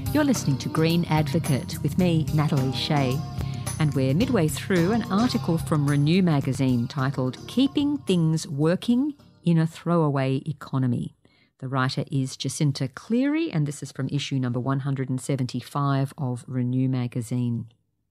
You're listening to Green Advocate with me, Natalie Shea, and we're midway through an article from Renew magazine titled Keeping Things Working in a Throwaway Economy. The writer is Jacinta Cleary, and this is from issue number 175 of Renew magazine.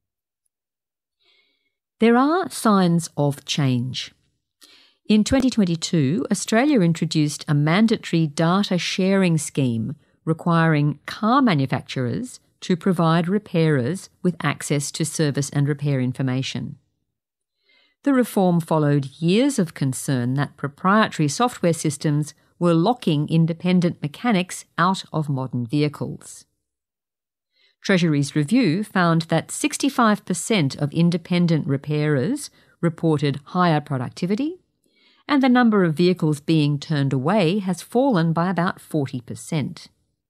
There are signs of change. In 2022, Australia introduced a mandatory data sharing scheme requiring car manufacturers to provide repairers with access to service and repair information. The reform followed years of concern that proprietary software systems were locking independent mechanics out of modern vehicles. Treasury's review found that 65% of independent repairers reported higher productivity, and the number of vehicles being turned away has fallen by about 40%.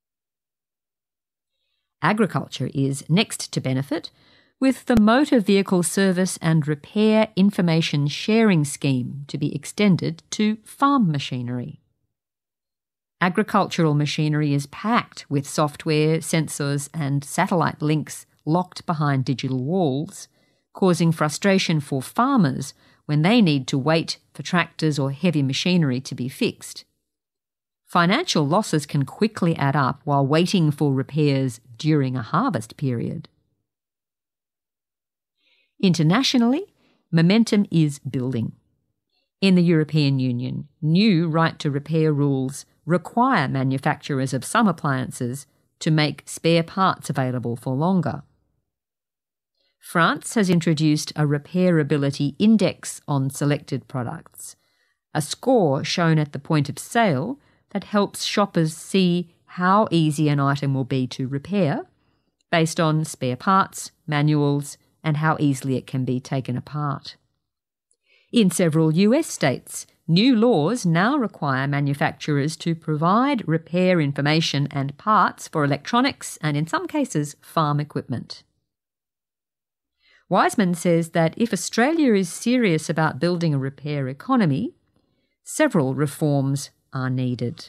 Agriculture is next to benefit, with the Motor Vehicle Service and Repair Information Sharing Scheme to be extended to farm machinery. Agricultural machinery is packed with software, sensors and satellite links locked behind digital walls, causing frustration for farmers when they need to wait for tractors or heavy machinery to be fixed. Financial losses can quickly add up while waiting for repairs during a harvest period. Internationally, momentum is building. In the European Union, new right-to-repair rules require manufacturers of some appliances to make spare parts available for longer. France has introduced a repairability index on selected products, a score shown at the point of sale that helps shoppers see how easy an item will be to repair based on spare parts, manuals, and how easily it can be taken apart. In several US states, new laws now require manufacturers to provide repair information and parts for electronics and, in some cases, farm equipment. Wiseman says that if Australia is serious about building a repair economy, several reforms are needed.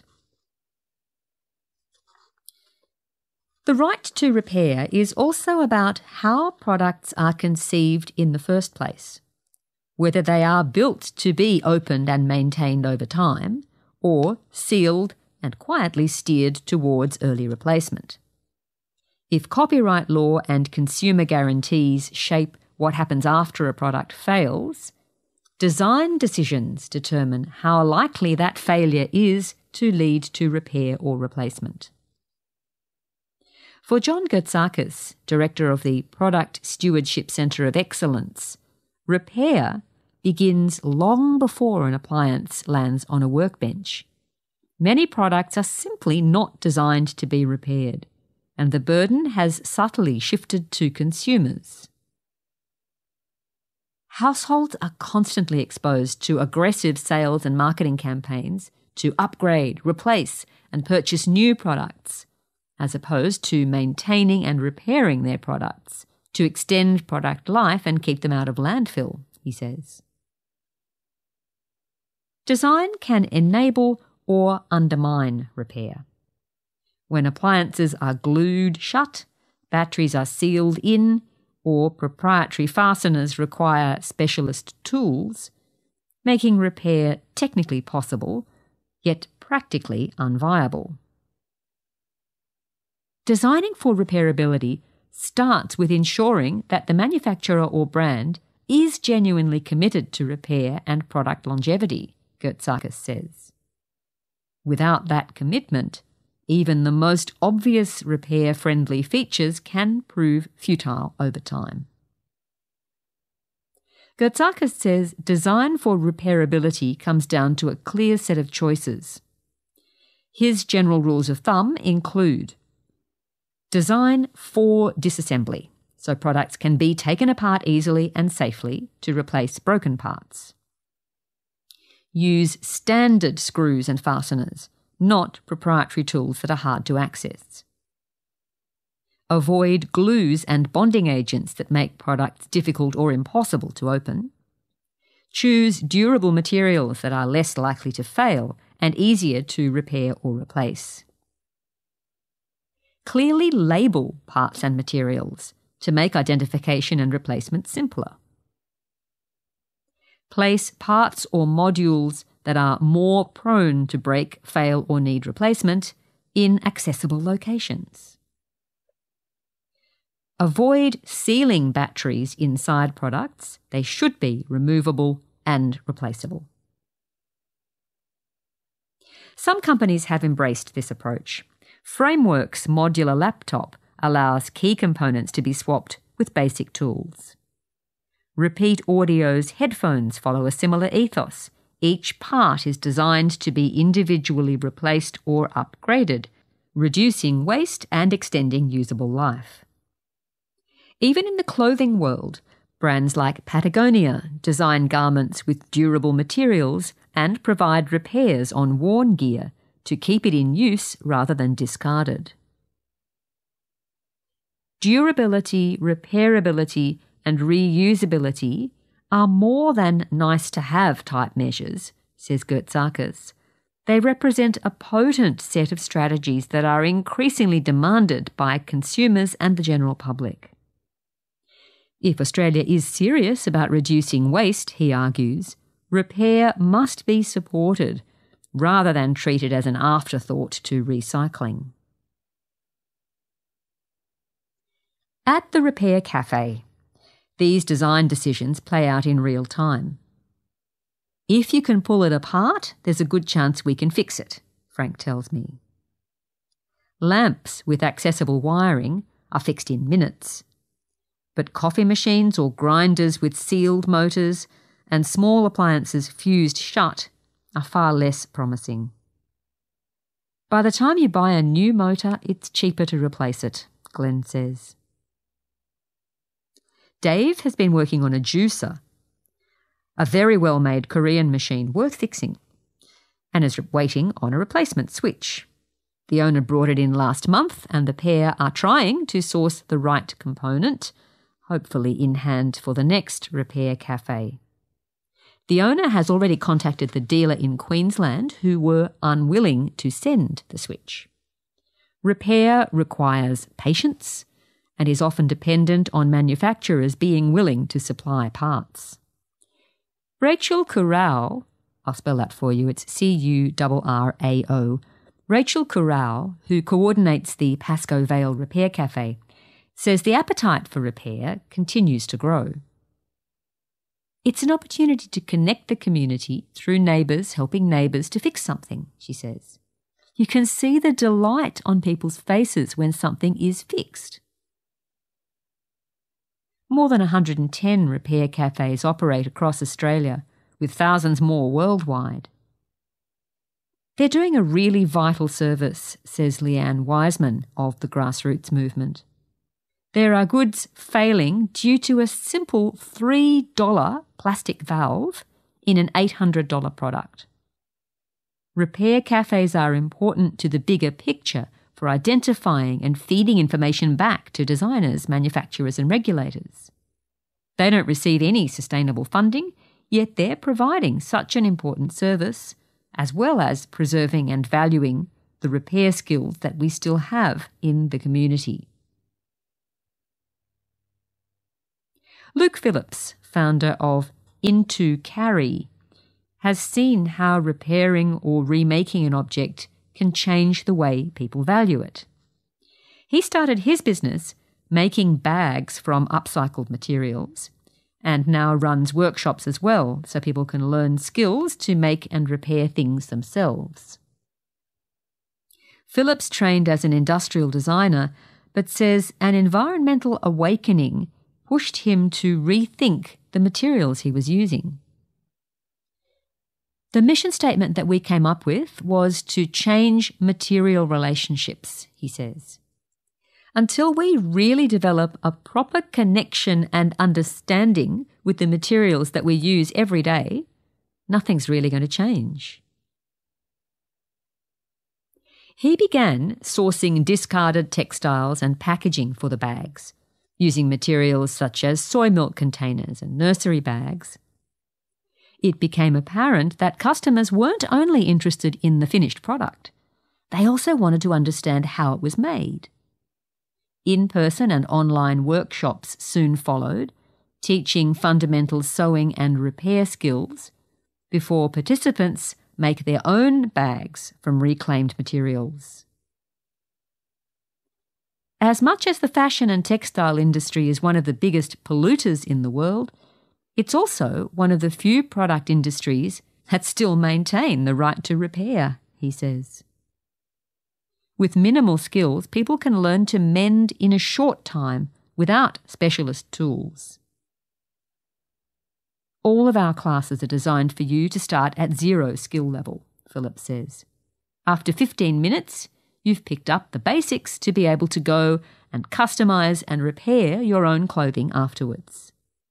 The right to repair is also about how products are conceived in the first place, whether they are built to be opened and maintained over time, or sealed and quietly steered towards early replacement. If copyright law and consumer guarantees shape what happens after a product fails, design decisions determine how likely that failure is to lead to repair or replacement. For John Gertzakis, director of the Product Stewardship Centre of Excellence, repair begins long before an appliance lands on a workbench. Many products are simply not designed to be repaired, and the burden has subtly shifted to consumers. Households are constantly exposed to aggressive sales and marketing campaigns to upgrade, replace, and purchase new products, as opposed to maintaining and repairing their products to extend product life and keep them out of landfill, he says. Design can enable or undermine repair. When appliances are glued shut, batteries are sealed in, or proprietary fasteners require specialist tools, making repair technically possible, yet practically unviable. Designing for repairability starts with ensuring that the manufacturer or brand is genuinely committed to repair and product longevity, Gertzakis says. Without that commitment, even the most obvious repair-friendly features can prove futile over time. Gertzakis says design for repairability comes down to a clear set of choices. His general rules of thumb include design for disassembly, so products can be taken apart easily and safely to replace broken parts. Use standard screws and fasteners, not proprietary tools that are hard to access. Avoid glues and bonding agents that make products difficult or impossible to open. Choose durable materials that are less likely to fail and easier to repair or replace. clearly label parts and materials to make identification and replacement simpler. Place parts or modules that are more prone to break, fail or need replacement in accessible locations. Avoid sealing batteries inside products. They should be removable and replaceable. Some companies have embraced this approach. Framework's modular laptop allows key components to be swapped with basic tools. Repeat Audio's headphones follow a similar ethos. Each part is designed to be individually replaced or upgraded, reducing waste and extending usable life. Even in the clothing world, brands like Patagonia design garments with durable materials and provide repairs on worn gear to keep it in use rather than discarded. Durability, repairability, and reusability are more than nice-to-have type measures, says Gertzakis. They represent a potent set of strategies that are increasingly demanded by consumers and the general public. If Australia is serious about reducing waste, he argues, repair must be supported rather than treated as an afterthought to recycling. At the Repair Cafe, these design decisions play out in real time. If you can pull it apart, there's a good chance we can fix it, Frank tells me. Lamps with accessible wiring are fixed in minutes, but coffee machines or grinders with sealed motors and small appliances fused shut are far less promising. By the time you buy a new motor, it's cheaper to replace it, Glenn says. Dave has been working on a juicer, a very well-made Korean machine worth fixing, and is waiting on a replacement switch. The owner brought it in last month and the pair are trying to source the right component, hopefully in hand for the next Repair Cafe. The owner has already contacted the dealer in Queensland who were unwilling to send the switch. Repair requires patience and is often dependent on manufacturers being willing to supply parts. Rachel Currao, I'll spell that for you, it's Currao, Rachel Currao, who coordinates the Pascoe Vale Repair Cafe, says the appetite for repair continues to grow. It's an opportunity to connect the community through neighbours helping neighbours to fix something, she says. You can see the delight on people's faces when something is fixed. More than 110 repair cafes operate across Australia, with thousands more worldwide. They're doing a really vital service, says Leanne Wiseman of the Grassroots Movement. There are goods failing due to a simple $3 plastic valve in an $800 product. Repair cafes are important to the bigger picture for identifying and feeding information back to designers, manufacturers and regulators. They don't receive any sustainable funding, yet they're providing such an important service, as well as preserving and valuing the repair skills that we still have in the community. Luke Phillips, founder of Into Carry, has seen how repairing or remaking an object can change the way people value it. He started his business making bags from upcycled materials and now runs workshops as well so people can learn skills to make and repair things themselves. Phillips trained as an industrial designer but says an environmental awakening pushed him to rethink the materials he was using. The mission statement that we came up with was to change material relationships, he says. Until we really develop a proper connection and understanding with the materials that we use every day, nothing's really going to change. He began sourcing discarded textiles and packaging for the bags, using materials such as soy milk containers and nursery bags. It became apparent that customers weren't only interested in the finished product, they also wanted to understand how it was made. In-person and online workshops soon followed, teaching fundamental sewing and repair skills before participants make their own bags from reclaimed materials. As much as the fashion and textile industry is one of the biggest polluters in the world, it's also one of the few product industries that still maintain the right to repair, he says. With minimal skills, people can learn to mend in a short time without specialist tools. All of our classes are designed for you to start at 0 skill level, Phillips says. After 15 minutes, you've picked up the basics to be able to go and customise and repair your own clothing afterwards.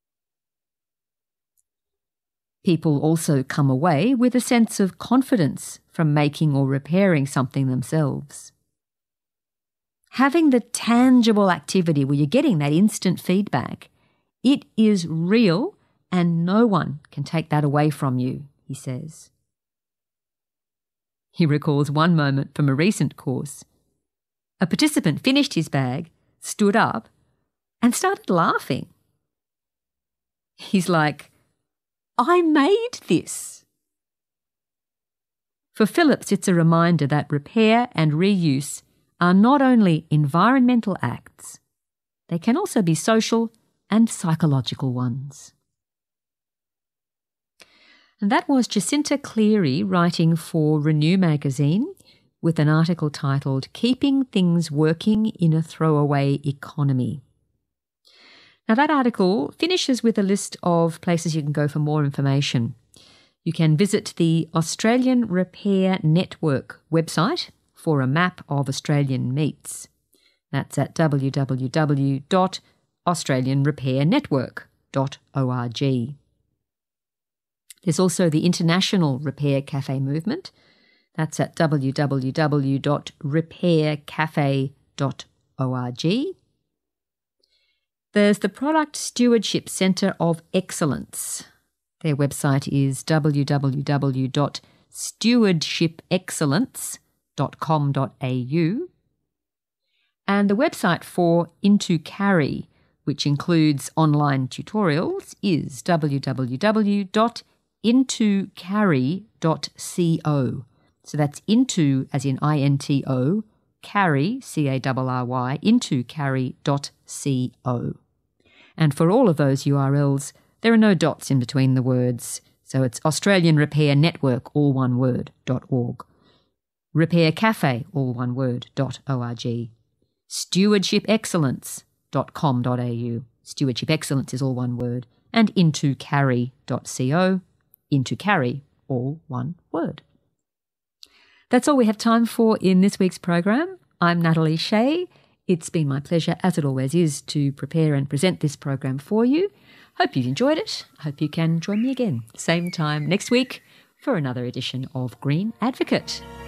People also come away with a sense of confidence from making or repairing something themselves. Having the tangible activity where you're getting that instant feedback, it is real and no one can take that away from you, he says. He recalls one moment from a recent course. A participant finished his bag, stood up, and started laughing. He's like, I made this. For Phillips, it's a reminder that repair and reuse are not only environmental acts, they can also be social and psychological ones. And that was Jacinta Cleary writing for Renew magazine with an article titled Keeping Things Working in a Throwaway Economy. Now that article finishes with a list of places you can go for more information. You can visit the Australian Repair Network website for a map of Australian meets. That's at www.australianrepairnetwork.org. There's also the International Repair Cafe movement. That's at www.repaircafe.org. There's the Product Stewardship Centre of Excellence. Their website is www.stewardshipexcellence.com.au. And the website for Into Carry, which includes online tutorials, is www.intocarry.co. So that's into, as in INTO, carry, CARRY, intocarry.co. And for all of those URLs, there are no dots in between the words. So it's Australian Repair Network, all one word, .org. Repair Cafe, all one word, .org. Stewardshipexcellence.com.au. Stewardship Excellence is all one word. And intocarry.co. Into Carry, all one word. That's all we have time for in this week's program. I'm Natalie Shea. It's been my pleasure, as it always is, to prepare and present this program for you. Hope you've enjoyed it. Hope you can join me again, same time next week, for another edition of Green Advocate.